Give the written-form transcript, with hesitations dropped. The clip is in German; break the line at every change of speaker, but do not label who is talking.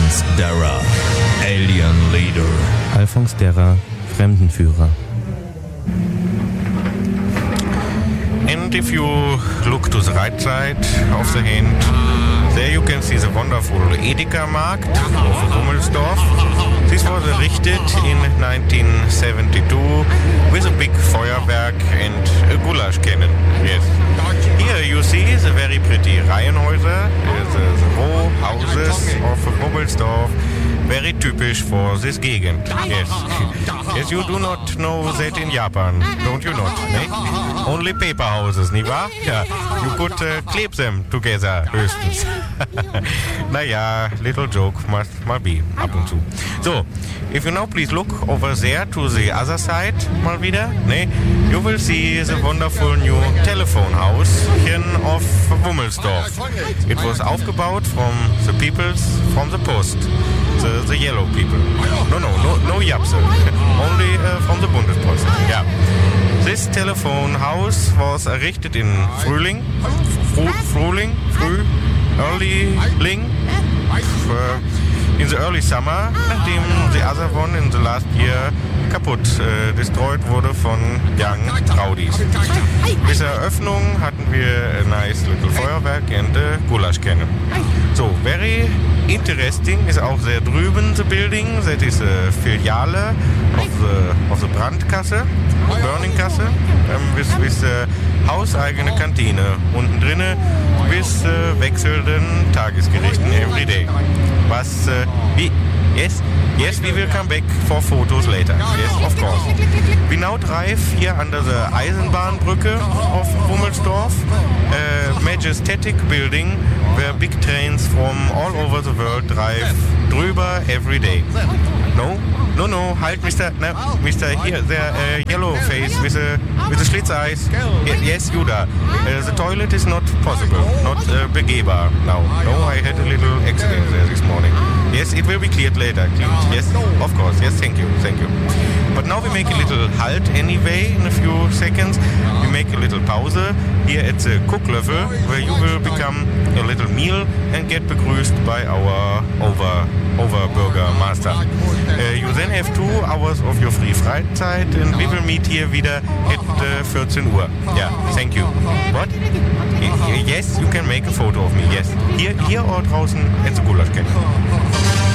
Alphonse Darra, Alien Leader.
Alphonse Darra, Fremdenführer.
And if you look to the right side of the hand, there you can see the wonderful Edeka Markt of Wummelsdorf. This was erected in 1972 with a big Feuerwerk and a goulash cannon. Yes. Here you see the very pretty Reihenhäuser, the row houses of Wummelsdorf, very typisch for this Gegend. Yes. Yes, you do not know that in Japan, don't you not? Ne? Only paper houses, nicht wahr? Ja, you could kleb them together, höchstens. Naja, little joke must mal be, ab und zu. So, if you now please look over there to the other side, mal wieder, ne? You will see the wonderful new telephone house here of Wummelsdorf. It was aufgebaut from the peoples from the post, the yellow people. No Japse, only from the Bundespost. Yeah. This telephone house was errichtet in Frühling, in the early summer, nachdem the other one in the last year kaputt, destroyed wurde von Young Rowdies. Bis zur Eröffnung hatten wir a nice little Feuerwerk and a goulash cannon. So, very interesting is auch there drüben the building, that is a Filiale of the Brandkasse, Burningkasse, with hauseigene Kantine unten drinne, bis wechselnden Tagesgerichten every day. Was, Yes, we will come back for photos later. Yes, of course. We now drive here under the Eisenbahnbrücke of Wummelsdorf, a majestic building where big trains from all over the world drive drüber every day. No, halt, Mr. Here, the yellow face with the slits eyes. Yes, Judah. The toilet is not possible, not begehbar now. No, I had a little accident there this morning. Yes, it will be cleared later. Yes, of course. Yes, thank you. But now we make a little halt anyway in a few seconds. We make a little pause here at the Cooklöffel, where you will become a little meal and get begrüßt by our Oberbürgermeister. You then have 2 hours of your free Freizeit and we will meet here wieder at 14 Uhr. Yeah, thank you. What? Yes, you can make a photo of me. Yes. Hier or draußen at the Goulash Cannon.